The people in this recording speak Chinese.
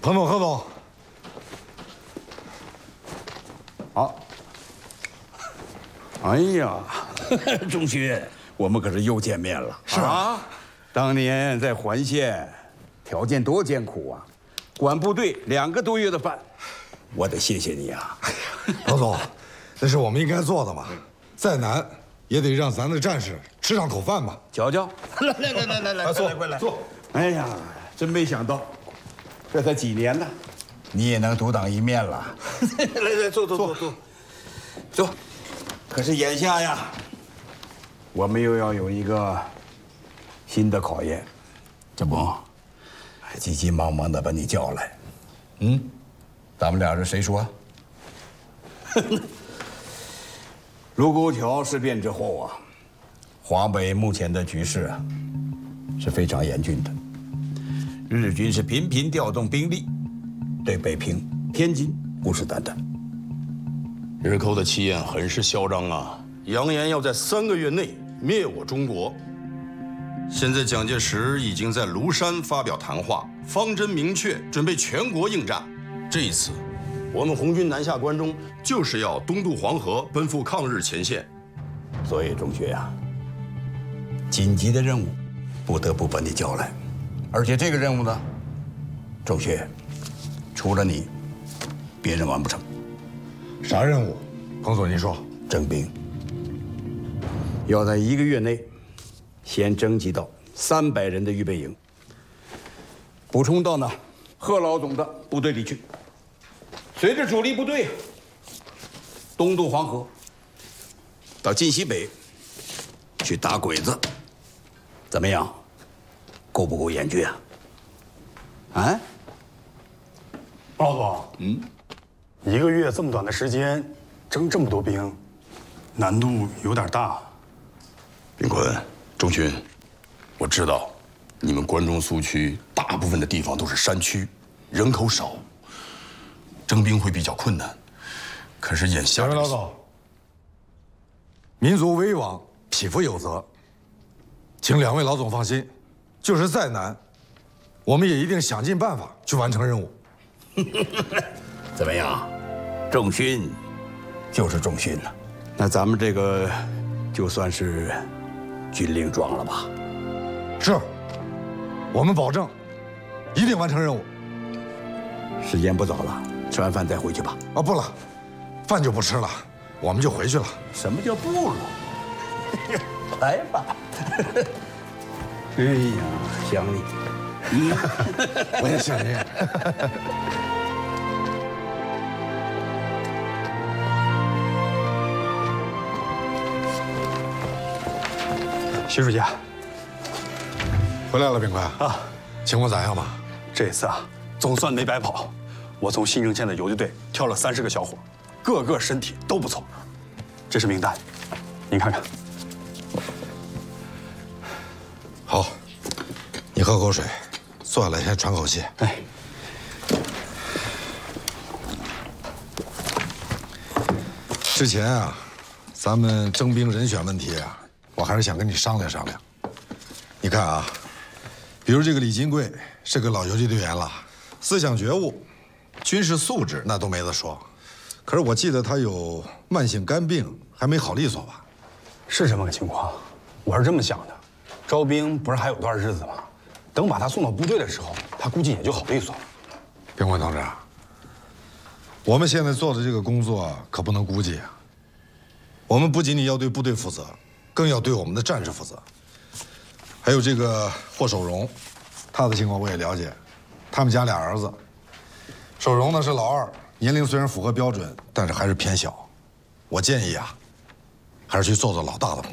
何总，何总， 好。哎呀，钟勋，我们可是又见面了。 是啊， 当年在环县，条件多艰苦啊，管部队2个多月的饭，我得谢谢你啊。 何总，那是我们应该做的嘛，再难也得让咱的战士吃上口饭嘛。 瞧瞧，来， 坐， 快来坐。 哎呀，真没想到，这才几年呢，你也能独当一面了。来，坐。可是眼下呀，我们又要有一个新的考验，这不，急急忙忙的把你叫来。咱们俩是谁说？卢沟桥事变之后啊，华北目前的局势啊是非常严峻的，日军是频频调动兵力，对北平、天津虎视眈眈。 日寇的气焰很是嚣张啊，扬言要在3个月内灭我中国。现在蒋介石已经在庐山发表谈话，方针明确，准备全国应战。这一次，我们红军南下关中，就是要东渡黄河，奔赴抗日前线。 所以，钟学啊，紧急的任务不得不把你叫来，而且这个任务呢，钟学，除了你，别人完不成。 啥任务？彭总，您说。 征兵，要在1个月内，先征集到300人的预备营，补充到呢贺老总的部队里去。随着主力部队东渡黄河，到晋西北去打鬼子，怎么样？够不够严峻啊？啊？ 老总，1个月这么短的时间，征这么多兵，难度有点大。 兵坤、钟勋，我知道，你们关中苏区大部分的地方都是山区，人口少，征兵会比较困难。可是眼下， 两位老总，民族危亡，匹夫有责，请2位老总放心，就是再难，我们也一定想尽办法去完成任务。 怎么样？重勋就是重勋了。那咱们这个就算是军令状了吧？ 是，我们保证一定完成任务。 时间不早了，吃完饭再回去吧。 啊，不了，饭就不吃了，我们就回去了。 什么叫不了？来吧。哎呀，想你。 我也想您。 徐书记， 回来了，兵快啊，情况咋样吧？ 这次啊，总算没白跑。我从新城县的游击队挑了30个小伙，个个身体都不错。这是名单，您看看。 好，你喝口水，坐下来先喘口气。 哎， 之前啊，咱们征兵人选问题啊，我还是想跟你商量商量。你看啊，比如这个李金贵是个老游击队员了，思想觉悟、军事素质那都没得说。可是我记得他有慢性肝病，还没好利索吧？ 是这么个情况。我是这么想的，招兵不是还有段日子吗？等把他送到部队的时候，他估计也就好利索了。 兵官同志，我们现在做的这个工作可不能估计啊。我们不仅仅要对部队负责，更要对我们的战士负责。还有这个霍守荣，他的情况我也了解，他们家2儿子，守荣呢是老2，年龄虽然符合标准，但是还是偏小。我建议啊，还是去做做老大的工作。